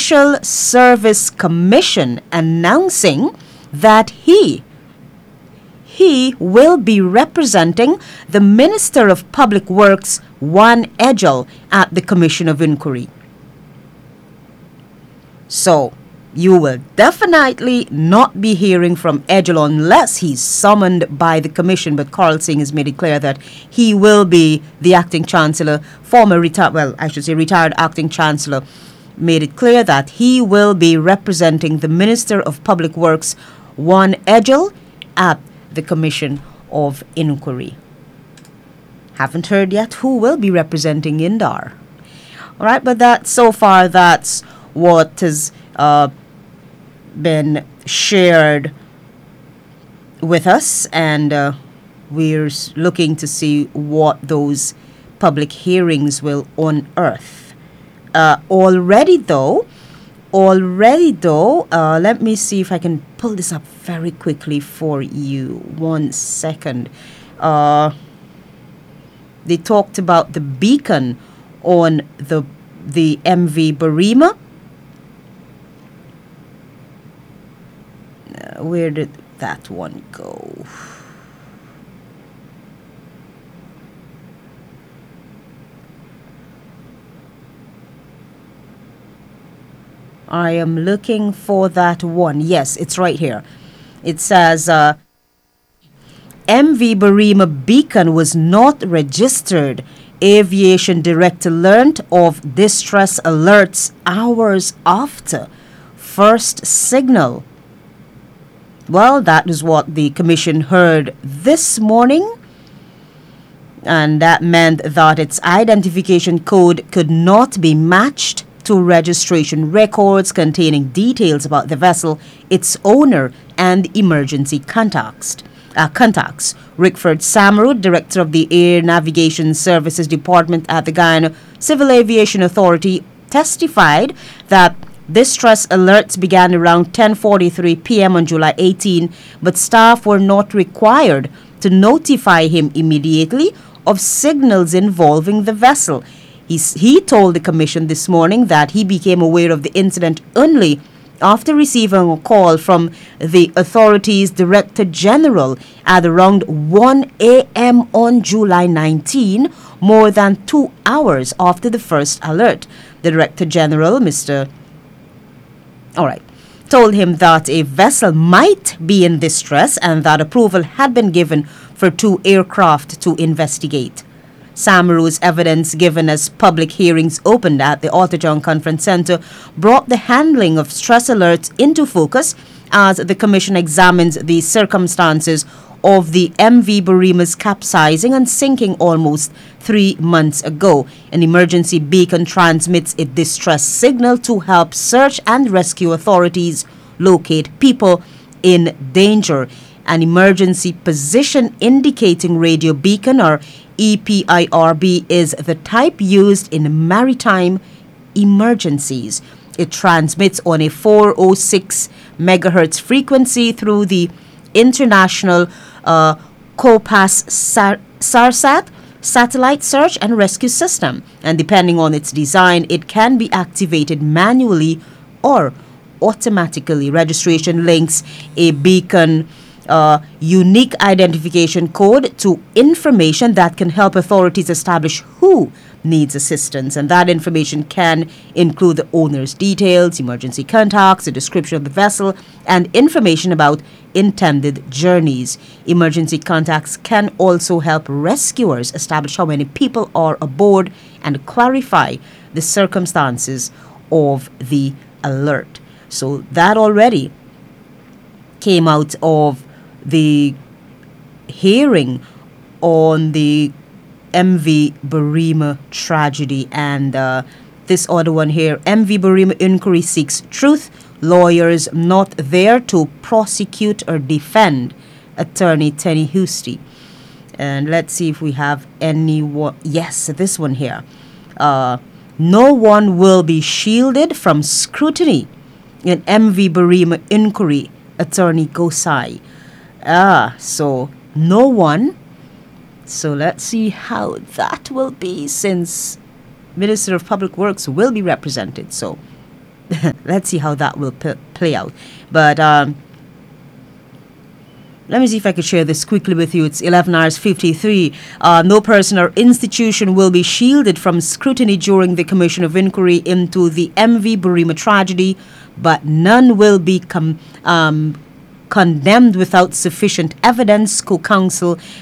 Judicial Service Commission announcing that he will be representing the Minister of Public Works, Juan Edgell, at the Commission of Inquiry. So, you will definitely not be hearing from Edgell unless he's summoned by the Commission, but Carl Singh has made it clear that he will be the acting chancellor, retired acting chancellor, made it clear that he will be representing the Minister of Public Works, Juan Edgell, at the Commission of Inquiry. Haven't heard yet who will be representing Indar. All right, but that's what has been shared with us, and we're looking to see what those public hearings will unearth. Already though, let me see if I can pull this up very quickly for you. 1 second. They talked about the beacon on the MV Barima. Where did that one go? I am looking for that one. Yes, it's right here. It says MV Barima beacon was not registered. Aviation director learned of distress alerts hours after first signal. Well, that is what the commission heard this morning, and that meant that its identification code could not be matched to registration records containing details about the vessel, its owner, and emergency contacts. Rickford Samarud, director of the Air Navigation Services Department at the Guyana Civil Aviation Authority, testified that distress alerts began around 10:43 p.m. on July 18, but staff were not required to notify him immediately of signals involving the vessel. He told the commission this morning that he became aware of the incident only after receiving a call from the authority's Director General at around 1 a.m. on July 19, more than 2 hours after the first alert. The Director General, told him that a vessel might be in distress and that approval had been given for 2 aircraft to investigate. Samarud's evidence given as public hearings opened at the Otterjohn Conference Center brought the handling of stress alerts into focus as the commission examines the circumstances of the MV Barima's capsizing and sinking almost 3 months ago. An emergency beacon transmits a distress signal to help search and rescue authorities locate people in danger. An emergency position indicating radio beacon, or EPIRB, is the type used in maritime emergencies. It transmits on a 406 megahertz frequency through the International COPAS SARSAT satellite search and rescue system, and depending on its design, it can be activated manually or automatically. Registration links a beacon unique identification code to information that can help authorities establish who needs assistance, and that information can include the owner's details, emergency contacts, a description of the vessel, and information about intended journeys. Emergency contacts can also help rescuers establish how many people are aboard and clarify the circumstances of the alert. So that already came out of the hearing on the MV Barima tragedy, and this other one here, MV Barima inquiry seeks truth, lawyers not there to prosecute or defend, attorney Tenny Housty. And let's see if we have anyone. Yes, this one here. No one will be shielded from scrutiny in MV Barima inquiry, attorney Gosai. So no one. So let's see how that will be, since Minister of Public Works will be represented. So let's see how that will play out. But let me see if I could share this quickly with you. It's 11 hours 53. No person or institution will be shielded from scrutiny during the Commission of Inquiry into the MV Burima tragedy, but none will be condemned without sufficient evidence, co-counsel